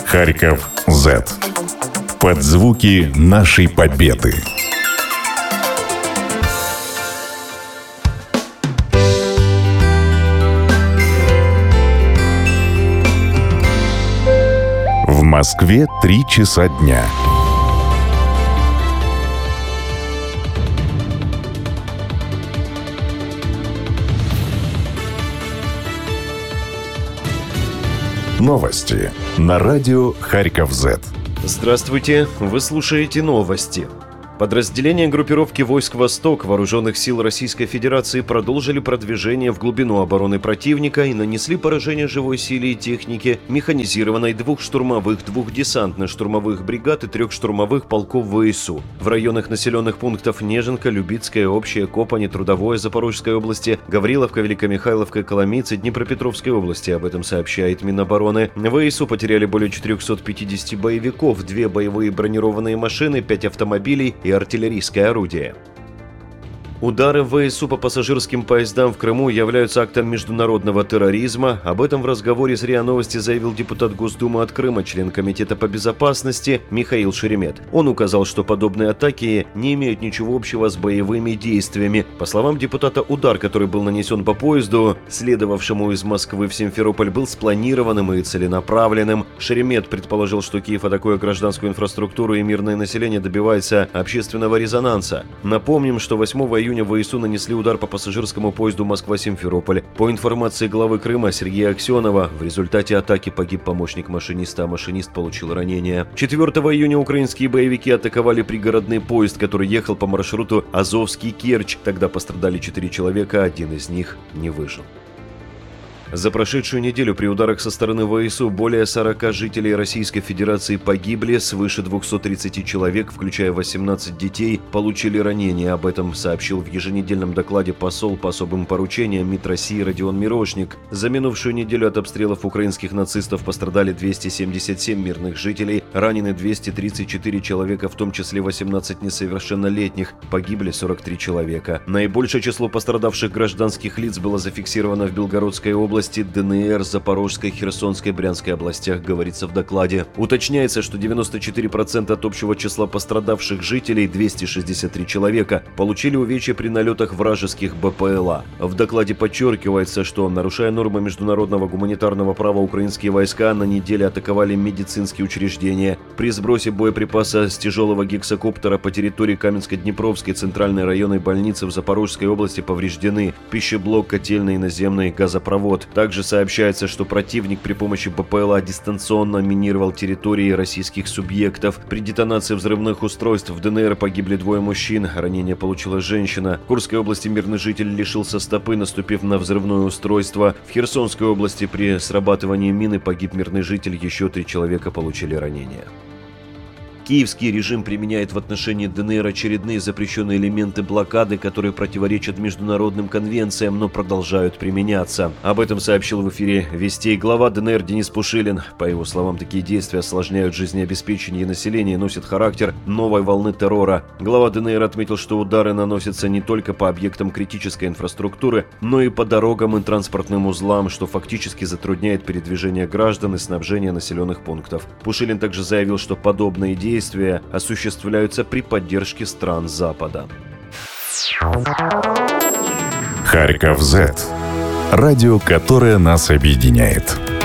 Харьков Z. Под звуки нашей победы. В Москве 3 часа дня. Новости на радио Харьков Z. Здравствуйте, вы слушаете новости. Подразделения группировки войск «Восток» Вооруженных сил Российской Федерации продолжили продвижение в глубину обороны противника и нанесли поражение живой силе и технике механизированной 2 штурмовых, 2 десантно-штурмовых бригад и 3 штурмовых полков ВСУ в районах населенных пунктов Неженка, Любицкая, Общая, Копани, Трудовое Запорожской области, Гавриловка, Великомихайловка, Коломийцы, Днепропетровской области. Об этом сообщает Минобороны. ВСУ потеряли более 450 боевиков, 2 боевые бронированные машины, 5 автомобилей и артиллерийское орудие. Удары ВСУ по пассажирским поездам в Крыму являются актом международного терроризма. Об этом в разговоре с РИА Новости заявил депутат Госдумы от Крыма, член Комитета по безопасности Михаил Шеремет. Он указал, что подобные атаки не имеют ничего общего с боевыми действиями. По словам депутата, удар, который был нанесен по поезду, следовавшему из Москвы в Симферополь, был спланированным и целенаправленным. Шеремет предположил, что Киев, атакуя гражданскую инфраструктуру и мирное население, добивается общественного резонанса. Напомним, что 8 июня ВСУ нанесли удар по пассажирскому поезду Москва-Симферополь. По информации главы Крыма Сергея Аксенова, в результате атаки погиб помощник машиниста, а машинист получил ранение. 4 июня украинские боевики атаковали пригородный поезд, который ехал по маршруту Азовский-Керчь. Тогда пострадали 4 человека, один из них не выжил. За прошедшую неделю при ударах со стороны ВСУ более 40 жителей Российской Федерации погибли, свыше 230 человек, включая 18 детей, получили ранения. Об этом сообщил в еженедельном докладе посол по особым поручениям МИД России Родион Мирошник. За минувшую неделю от обстрелов украинских нацистов пострадали 277 мирных жителей, ранены 234 человека, в том числе 18 несовершеннолетних, погибли 43 человека. Наибольшее число пострадавших гражданских лиц было зафиксировано в Белгородской области, ДНР, Запорожской, Херсонской, Брянской областях, говорится в докладе. Уточняется, что 94% от общего числа пострадавших жителей, 263 человека, получили увечья при налетах вражеских БПЛА. В докладе подчеркивается, что, нарушая нормы международного гуманитарного права, украинские войска на неделе атаковали медицинские учреждения. При сбросе боеприпаса с тяжелого гексакоптера по территории Каменско-Днепровской центральной районной больницы в Запорожской области повреждены пищеблок, котельный и наземный газопровод. Также сообщается, что противник при помощи БПЛА дистанционно минировал территории российских субъектов. При детонации взрывных устройств в ДНР погибли 2 мужчин, ранение получила женщина. В Курской области мирный житель лишился стопы, наступив на взрывное устройство. В Херсонской области при срабатывании мины погиб мирный житель, еще 3 человека получили ранения. Киевский режим применяет в отношении ДНР очередные запрещенные элементы блокады, которые противоречат международным конвенциям, но продолжают применяться. Об этом сообщил в эфире «Вестей» глава ДНР Денис Пушилин. По его словам, такие действия осложняют жизнеобеспечение населения и носят характер новой волны террора. Глава ДНР отметил, что удары наносятся не только по объектам критической инфраструктуры, но и по дорогам и транспортным узлам, что фактически затрудняет передвижение граждан и снабжение населенных пунктов. Пушилин также заявил, что подобные действия осуществляются при поддержке стран Запада. Харьков Z. Радио, которое нас объединяет.